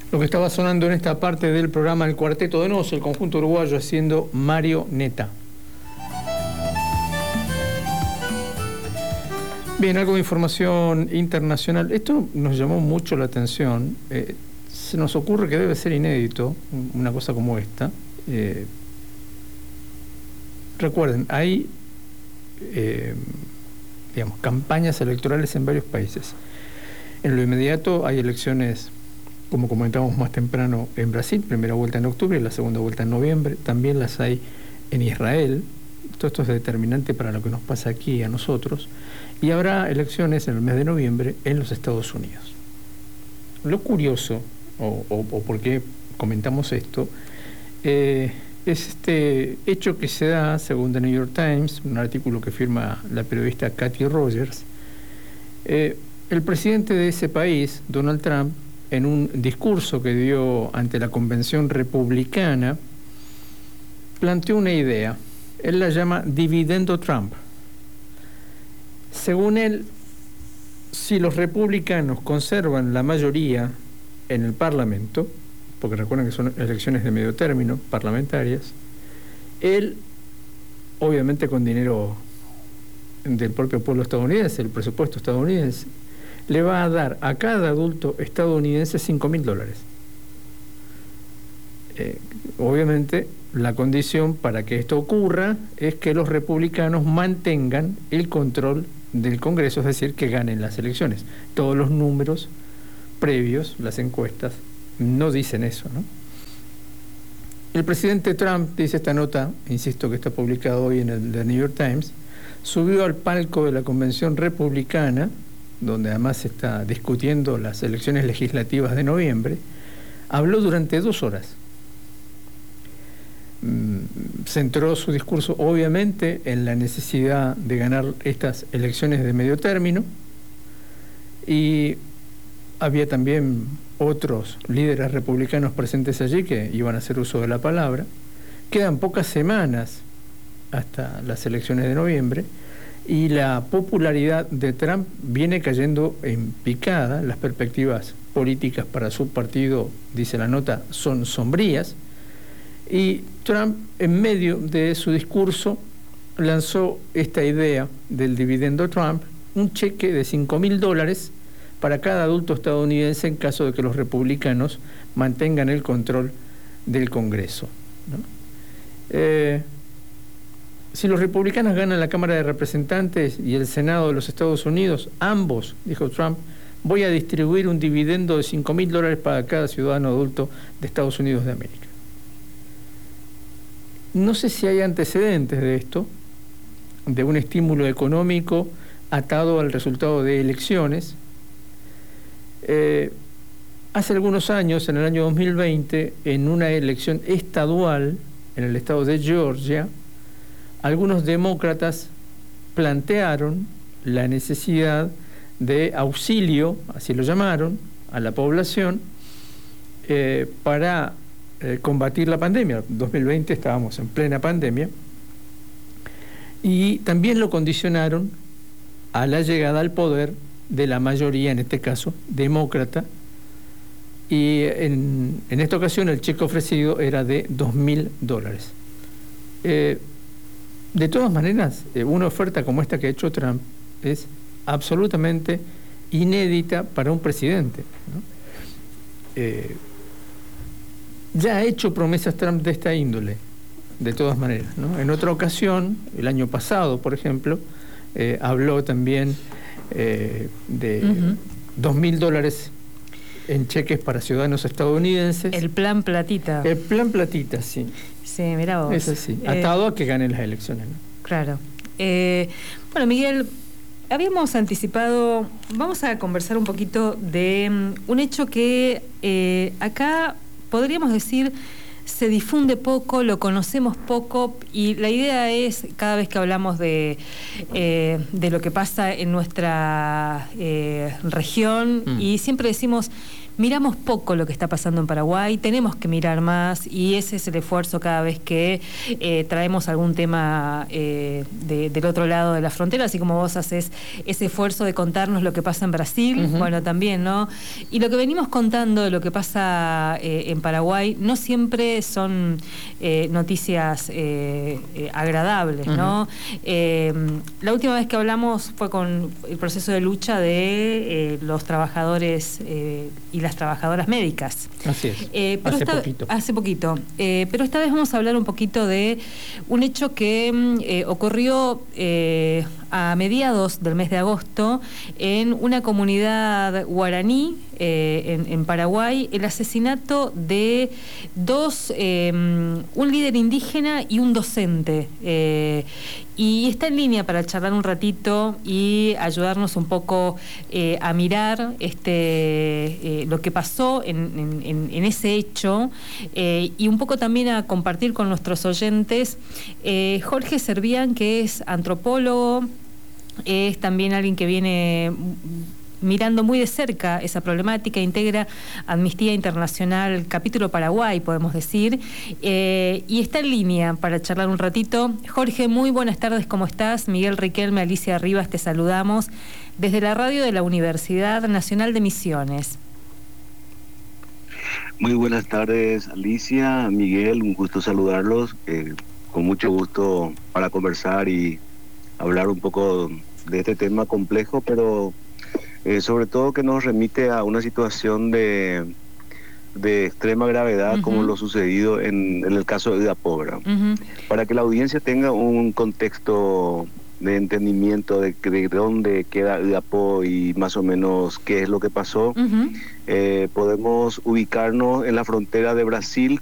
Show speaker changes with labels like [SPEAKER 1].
[SPEAKER 1] Lo que estaba sonando en esta parte del programa El Cuarteto de Nos, el conjunto uruguayo haciendo Marioneta. Bien, algo de información internacional. Esto nos llamó mucho la atención. Se nos ocurre que debe ser inédito una cosa como esta. Recuerden, hay campañas electorales en varios países. En lo inmediato hay elecciones, como comentamos más temprano, en Brasil, primera vuelta en octubre y la segunda vuelta en noviembre. También las hay en Israel. Todo esto es determinante para lo que nos pasa aquí a nosotros. Y habrá elecciones en el mes de noviembre en los Estados Unidos. Lo curioso, o por qué comentamos esto, es este hecho que se da, según The New York Times, un artículo que firma la periodista Katy Rogers. El presidente de ese país, Donald Trump, en un discurso que dio ante la convención republicana, planteó una idea. Él la llama Dividendo Trump. Según él, si los republicanos conservan la mayoría en el Parlamento, porque recuerden que son elecciones de medio término parlamentarias, él, obviamente con dinero del propio pueblo estadounidense, el presupuesto estadounidense, le va a dar a cada adulto estadounidense $5.000. Obviamente, la condición para que esto ocurra es que los republicanos mantengan el control del Congreso, es decir, que ganen las elecciones. Todos los números previos, las encuestas, no dicen eso, ¿no? El presidente Trump, dice esta nota, insisto que está publicado hoy en el The New York Times, subió al palco de la convención republicana, donde además se está discutiendo las elecciones legislativas de noviembre, habló durante 2 horas. Centró su discurso obviamente en la necesidad de ganar estas elecciones de medio término, y había también otros líderes republicanos presentes allí que iban a hacer uso de la palabra. Quedan pocas semanas hasta las elecciones de noviembre y la popularidad de Trump viene cayendo en picada. Las perspectivas políticas para su partido, dice la nota, son sombrías. Y Trump, en medio de su discurso, lanzó esta idea del dividendo Trump, un cheque de $5.000 para cada adulto estadounidense en caso de que los republicanos mantengan el control del Congreso, ¿no? Si los republicanos ganan la Cámara de Representantes y el Senado de los Estados Unidos, ambos, dijo Trump, voy a distribuir un dividendo de $5.000 para cada ciudadano adulto de Estados Unidos de América. No sé si hay antecedentes de esto, de un estímulo económico atado al resultado de elecciones. Hace algunos años, en el año 2020, en una elección estadual en el estado de Georgia, algunos demócratas plantearon la necesidad de auxilio, así lo llamaron, a la población para combatir la pandemia. En 2020 estábamos en plena pandemia, y también lo condicionaron a la llegada al poder de la mayoría, en este caso, demócrata, y en esta ocasión el cheque ofrecido era de $2.000. De todas maneras, una oferta como esta que ha hecho Trump es absolutamente inédita para un presidente, ¿no? Ya ha hecho promesas Trump de esta índole, de todas maneras, ¿no? En otra ocasión, el año pasado, por ejemplo, habló también de $2.000 en cheques para ciudadanos estadounidenses.
[SPEAKER 2] El plan Platita.
[SPEAKER 1] El plan Platita, sí.
[SPEAKER 2] Sí, mira vos.
[SPEAKER 1] Es así, atado a que ganen las elecciones, ¿no?
[SPEAKER 2] Claro. Bueno, Miguel, habíamos anticipado, vamos a conversar un poquito de un hecho que acá podríamos decir se difunde poco, lo conocemos poco, y la idea es, cada vez que hablamos de lo que pasa en nuestra región, y siempre decimos, miramos poco lo que está pasando en Paraguay, tenemos que mirar más, y ese es el esfuerzo cada vez que traemos algún tema del otro lado de la frontera, así como vos haces ese esfuerzo de contarnos lo que pasa en Brasil, bueno, también, ¿no? Y lo que venimos contando de lo que pasa en Paraguay no siempre son noticias agradables, ¿no? La última vez que hablamos fue con el proceso de lucha de los trabajadores y las trabajadoras médicas.
[SPEAKER 1] Así es,
[SPEAKER 2] pero hace poquito. Pero esta vez vamos a hablar un poquito de un hecho que ocurrió a mediados del mes de agosto en una comunidad guaraní en Paraguay, el asesinato de un líder indígena y un docente. Y está en línea para charlar un ratito y ayudarnos un poco a mirar lo que pasó en ese hecho, y un poco también a compartir con nuestros oyentes. Jorge Servián, que es antropólogo, es también alguien que viene mirando muy de cerca esa problemática, integra Amnistía Internacional, capítulo Paraguay, podemos decir, y está en línea para charlar un ratito. Jorge, muy buenas tardes, ¿cómo estás? Miguel Riquelme, Alicia Rivas, te saludamos desde la radio de la Universidad Nacional de Misiones.
[SPEAKER 3] Muy buenas tardes, Alicia, Miguel, un gusto saludarlos, con mucho gusto para conversar y hablar un poco de este tema complejo, pero sobre todo que nos remite a una situación de extrema gravedad, como lo sucedido en el caso de Idapobra. Para que la audiencia tenga un contexto de entendimiento de dónde queda Idapo y más o menos qué es lo que pasó, podemos ubicarnos en la frontera de Brasil